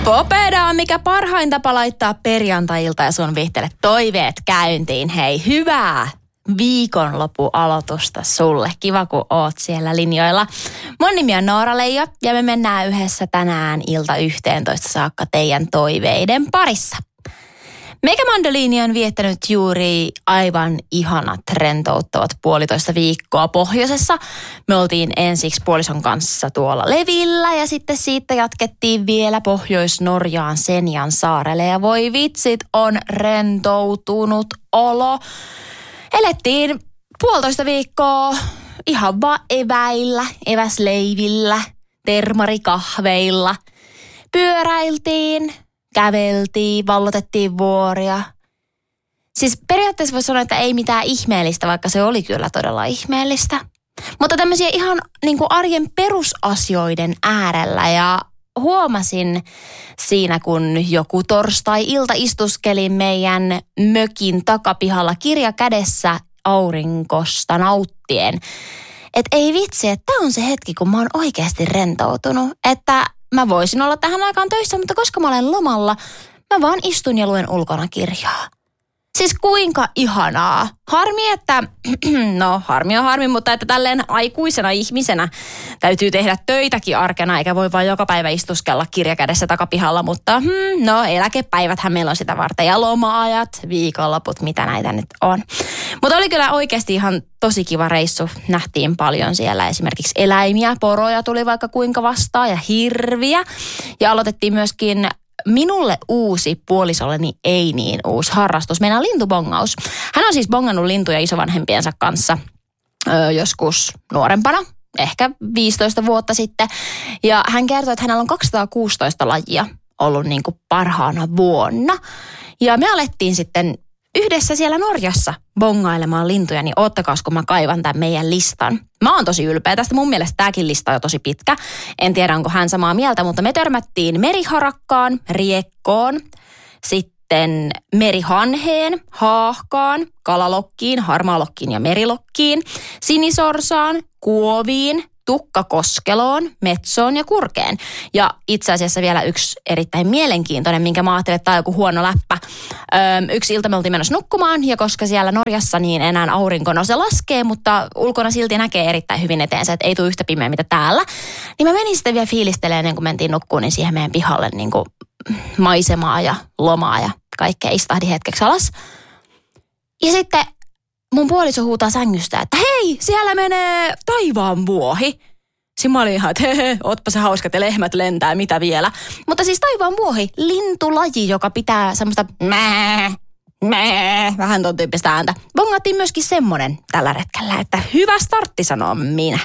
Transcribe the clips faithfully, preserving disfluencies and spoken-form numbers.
Popeda on mikä parhain tapa laittaa perjantai-ilta ja sun vihtele toiveet käyntiin. Hei, hyvää viikonloppualoitusta sulle. Kiva, kun oot siellä linjoilla. Mun nimi on Noora Leijo ja me mennään yhdessä tänään ilta yhteentoista saakka teidän toiveiden parissa. Meikä Mandoliini on viettänyt juuri aivan ihanat rentouttavat puolitoista viikkoa pohjoisessa. Me oltiin ensiksi puolison kanssa tuolla Levillä ja sitten siitä jatkettiin vielä Pohjois-Norjaan Senjan saarelle. Ja voi vitsit, on rentoutunut olo. Elettiin puolitoista viikkoa ihan vaan eväillä, eväsleivillä, termarikahveilla. Pyöräiltiin. Käveltiin, vallotettiin vuoria. Siis periaatteessa voisi sanoa, että ei mitään ihmeellistä, vaikka se oli kyllä todella ihmeellistä. Mutta tämmöisiä ihan niin kuin arjen perusasioiden äärellä ja huomasin siinä, kun joku torstai-ilta istuskelin meidän mökin takapihalla kirja kädessä aurinkosta nauttien. Että ei vitsi, että tämä on se hetki, kun mä oon oikeasti rentoutunut, että mä voisin olla tähän aikaan töissä, mutta koska mä olen lomalla, mä vaan istun ja luen ulkona kirjaa. Siis kuinka ihanaa. Harmi, että, no harmi on harmi, mutta että tälleen aikuisena ihmisenä täytyy tehdä töitäkin arkena, eikä voi vaan joka päivä istuskella kirjakädessä takapihalla, mutta hmm, no eläkepäiväthän meillä on sitä varten ja loma-ajat, viikonloput, mitä näitä nyt on. Mutta oli kyllä oikeasti ihan tosi kiva reissu. Nähtiin paljon siellä esimerkiksi eläimiä, poroja tuli vaikka kuinka vastaan ja hirviä ja aloitettiin myöskin minulle uusi, puolisolleni ei niin uusi harrastus. Meillä on lintubongaus. Hän on siis bongannut lintuja isovanhempiensa kanssa ö, joskus nuorempana, ehkä viisitoista vuotta sitten. Ja hän kertoi, että hänellä on kaksisataakuusitoista lajia ollut niin kuin parhaana vuonna. Ja me alettiin sitten yhdessä siellä Norjassa bongailemaan lintuja, niin oottakaa, kun mä kaivan tämän meidän listan. Mä oon tosi ylpeä tästä. Mun mielestä tääkin lista on jo tosi pitkä. En tiedä, onko hän samaa mieltä, mutta me törmättiin meriharakkaan, riekkoon, sitten merihanheen, haahkaan, kalalokkiin, harmaalokkiin ja merilokkiin, sinisorsaan, kuoviin, tukkakoskeloon, metsoon ja kurkeen. Ja itse asiassa vielä yksi erittäin mielenkiintoinen, minkä mä ajattelin, että tämä on joku huono läppä. Öö, yksi ilta me oltiin menossa nukkumaan ja koska siellä Norjassa niin enää aurinko, no se laskee, mutta ulkona silti näkee erittäin hyvin eteensä, että ei tule yhtä pimeä mitä täällä. Niin mä menin sitten vielä fiilistelemään ennen kuin mentiin nukkuun, niin siihen meidän pihalle niin kuin maisemaa ja lomaa ja kaikkea istahdin hetkeksi alas. Ja sitten mun puoliso huutaa sängystä, että hei, siellä menee taivaan vuohi. Siinä mä olin ihan, että he, he, ootpa se hauska, että lehmät lentää, mitä vielä. Mutta siis taivaan vuohi, lintulaji, joka pitää semmoista mää, mää, vähän ton tyyppistä ääntä. Bongattiin myöskin semmonen tällä retkellä, että hyvä startti sanoo minä.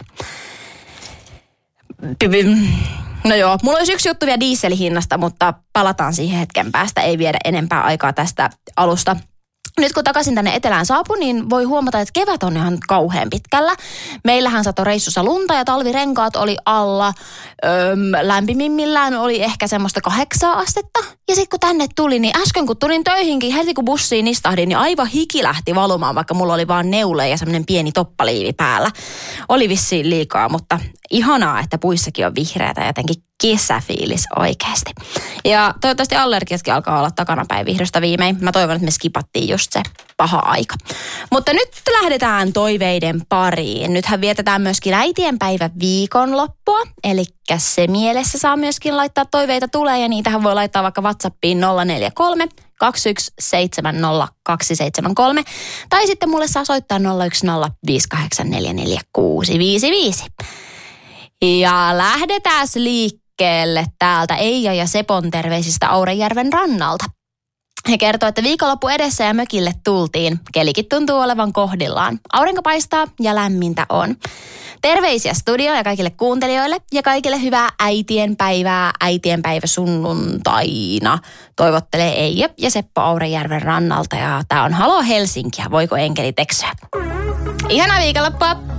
No joo, mulla olisi yksi juttu vielä dieselhinnasta, mutta palataan siihen hetken päästä. Ei viedä enempää aikaa tästä alusta. Nyt kun takaisin tänne etelään saapui, niin voi huomata, että kevät on ihan kauhean pitkällä. Meillähän satoi reissussa lunta ja talvirenkaat oli alla. Öm, lämpimimmillään oli ehkä semmoista kahdeksaa astetta. Ja sitten kun tänne tuli, niin äsken kun tulin töihinkin, heti kun bussiin istahdin, niin aivan hiki lähti valumaan, vaikka mulla oli vaan neule ja semmoinen pieni toppaliivi päällä. Oli vissiin liikaa, mutta ihanaa, että puissakin on vihreätä ja jotenkin kesäfiilis oikeasti. Ja toivottavasti allergiaskin alkaa olla takanapäin vihdosta viimein. Mä toivon, että me skipattiin just se paha aika. Mutta nyt lähdetään toiveiden pariin. Nythän vietetään myöskin äitienpäivä viikonloppua. Eli se mielessä saa myöskin laittaa toiveita tulee ja niitähän voi laittaa vaikka WhatsAppiin nolla neljä kolme kaksi yksi seitsemän nolla kaksi seitsemän kolme. Tai sitten mulle saa soittaa nolla yksi nolla viisi kahdeksan neljä neljä kuusi viisi viisi. Ja lähdetään liikkeelle täältä Eija ja Sepon terveisistä Aurejärven rannalta. He kertoo, että viikonloppu edessä ja mökille tultiin. Kelikin tuntuu olevan kohdillaan. Aurinko paistaa ja lämmintä on. Terveisiä studioon ja kaikille kuuntelijoille ja kaikille hyvää äitienpäivää, äitienpäivä sunnuntaina. Toivottelee Eija ja Seppo Aurejärven rannalta ja tää on Halo Helsinki, voiko enkeli teksyä? Ihanaa viikonloppua!